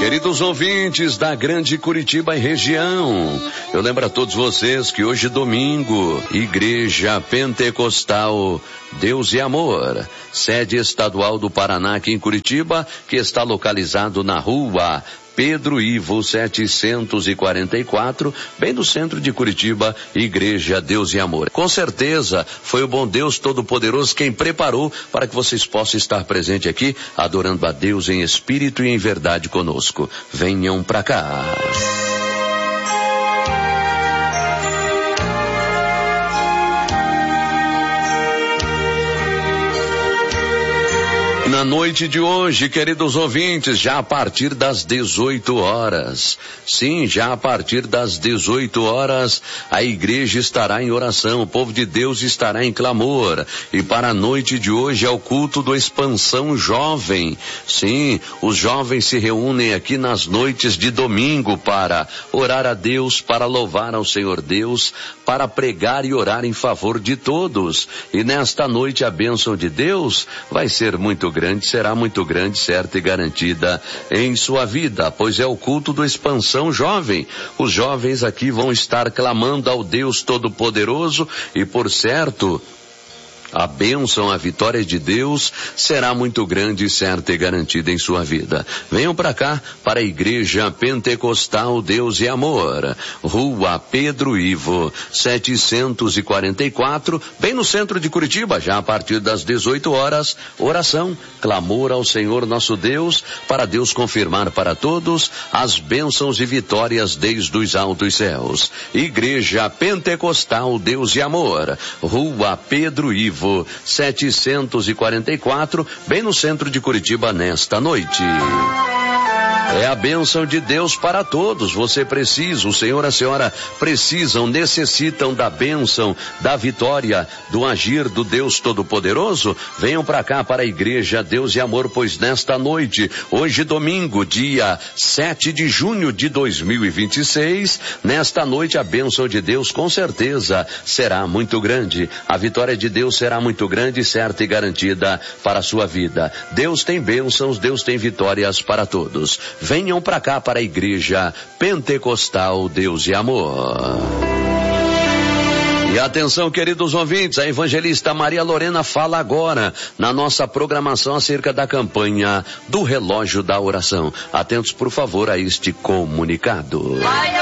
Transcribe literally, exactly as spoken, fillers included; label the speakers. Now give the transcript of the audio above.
Speaker 1: Queridos ouvintes da Grande Curitiba e região, eu lembro a todos vocês que hoje domingo, Igreja Pentecostal Deus e Amor, sede estadual do Paraná aqui em Curitiba, que está localizado na rua Pedro Ivo setecentos e quarenta e quatro, bem no centro de Curitiba, Igreja Deus e Amor. Com certeza foi o bom Deus Todo-Poderoso quem preparou para que vocês possam estar presentes aqui, adorando a Deus em espírito e em verdade conosco. Venham pra cá. Na noite de hoje, queridos ouvintes, já a partir das dezoito horas, sim, já a partir das dezoito horas, a igreja estará em oração, o povo de Deus estará em clamor, e para a noite de hoje é o culto do Expansão Jovem. Sim, os jovens se reúnem aqui nas noites de domingo para orar a Deus, para louvar ao Senhor Deus, para pregar e orar em favor de todos, e nesta noite a bênção de Deus vai ser muito grande. grande, será muito grande, certa e garantida em sua vida, pois é o culto do Expansão Jovem. Os jovens aqui vão estar clamando ao Deus Todo-Poderoso e, por certo, a bênção, a vitória de Deus será muito grande, certa e garantida em sua vida. Venham para cá, para a Igreja Pentecostal Deus e Amor, Rua Pedro Ivo setecentos e quarenta e quatro, bem no centro de Curitiba, já a partir das dezoito horas, oração, clamor ao Senhor nosso Deus, para Deus confirmar para todos as bênçãos e vitórias desde os altos céus. Igreja Pentecostal Deus e Amor, Rua Pedro Ivo setecentos e quarenta e quatro, bem no centro de Curitiba nesta noite. É a bênção de Deus para todos. Você precisa, o Senhor e a senhora precisam, necessitam da bênção, da vitória, do agir do Deus Todo-Poderoso. Venham para cá, para a Igreja Deus e Amor, pois nesta noite, hoje domingo, dia sete de junho de dois mil e vinte e seis, nesta noite a bênção de Deus com certeza será muito grande. A vitória de Deus será muito grande, certa e garantida para a sua vida. Deus tem bênçãos, Deus tem vitórias para todos. Venham para cá, para a Igreja Pentecostal Deus e Amor. E atenção, queridos ouvintes, a evangelista Maria Lorena fala agora na nossa programação acerca da campanha do Relógio da Oração. Atentos, por favor, a este comunicado.